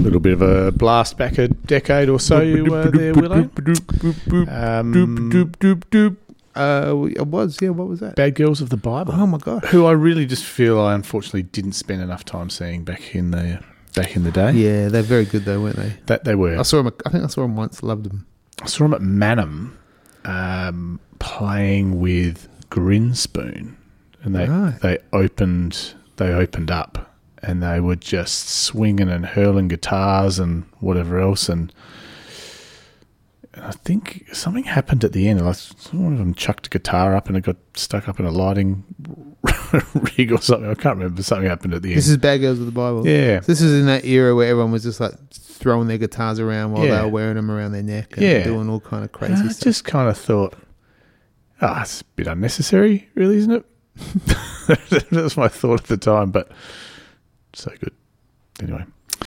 little bit of a blast back a decade or so there, Willow. It was, yeah. What was that? Bad Girls of the Bible. Oh my gosh. Who I really just feel I unfortunately didn't spend enough time seeing back in the day. Yeah, they're very good though, weren't they? That they were. I saw them. I think I saw them once. Loved them. I saw them at Manham, playing with Grinspoon, and they opened up. And they were just swinging and hurling guitars and whatever else. And I think something happened at the end. Like one of them chucked a guitar up and it got stuck up in a lighting rig or something. I can't remember. Something happened at the end. This is Bad Girls of the Bible. Yeah. So this is in that era where everyone was just like throwing their guitars around while they were wearing them around their neck and doing all kind of crazy stuff. I just kind of thought, it's a bit unnecessary, really, isn't it? That was my thought at the time, but... So good. Anyway,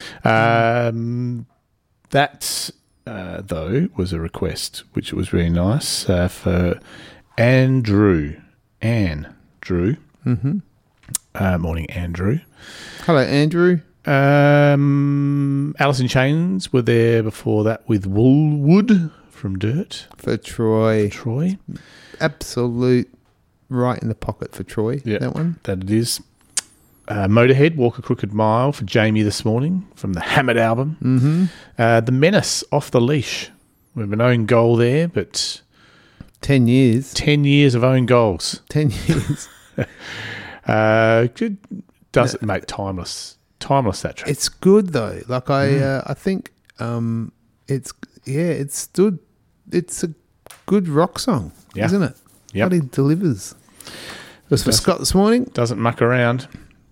that though was a request, which was really nice for Anne Drew. Mm-hmm. Morning, Andrew. Hello, Andrew. Alice in Chains were there before that with Woolwood from Dirt For Troy. Absolute right in the pocket for Troy. Yeah, that one. That it is. Motorhead, Walk a Crooked Mile for Jamie this morning from the Hammered album. Mm-hmm. The Menace, Off the Leash. We have an own goal there, but... 10 years. 10 years of own goals. 10 years. Does it make timeless, that track. It's good though. Like I think it's a good rock song, isn't it? Yeah. But he delivers. It was for Scott this morning. Doesn't muck around.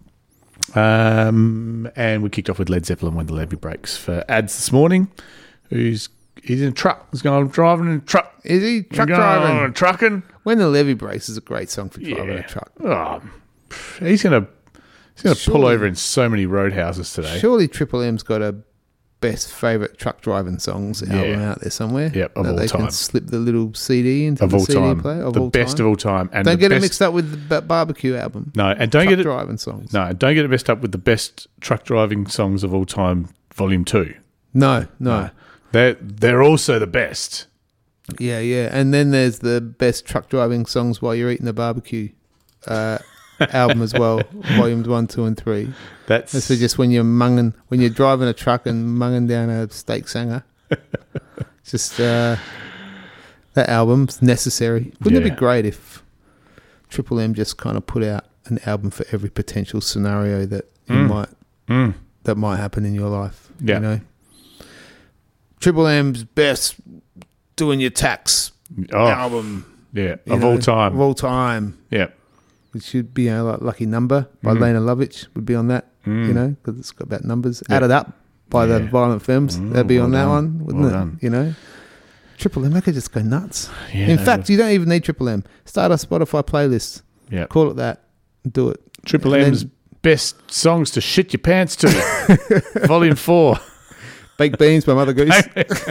And we kicked off with Led Zeppelin When the Levee Breaks for Ads this morning. He's in a truck. He's going driving in a truck. Is he truck driving? Trucking. When the Levee Breaks is a great song for driving a truck. Oh, he's going to pull over in so many roadhouses today. Surely Triple M's got a best favourite truck driving songs album out there somewhere. Yep, of all they time. Can slip the little CD into of the all CD time. player. Of the all best time. of all time. And don't get it mixed up with the barbecue album. No, and don't truck get it driving songs. No, don't get it mixed up with the best truck driving songs of all time, Volume 2. No. They're also the best. Yeah. And then there's the best truck driving songs while you're eating a barbecue album as well, volumes 1, 2, and 3. That's for just when you're driving a truck and munging down a steak sanger. Just that album's necessary. Wouldn't it be great if Triple M just kind of put out an album for every potential scenario that that might happen in your life? Yeah. You know, Triple M's best doing your tax album. Yeah, of all time. Of all time. Yeah. It should be, like Lucky Number by Lena Lovitch would be on that, because it's got about numbers. Add It Up by the Violent Femmes. That'd be on that one, wouldn't it? Done. You know? Triple M, they could just go nuts. Yeah, in fact, you don't even need Triple M. Start a Spotify playlist. Yeah. Call it that. Do it. Triple M's best songs to shit your pants to. Volume 4. Baked Beans by Mother Goose.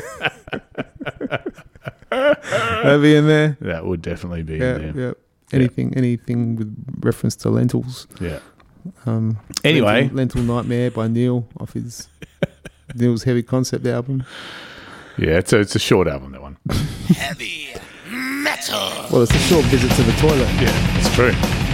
That'd be in there. That would definitely be in there. Yeah. Anything with reference to lentils. Yeah. Anyway. Lentil Nightmare by Neil off his Neil's Heavy Concept album. Yeah, it's a short album, that one. Heavy metal. Well, it's a short visit to the toilet. Yeah, it's true.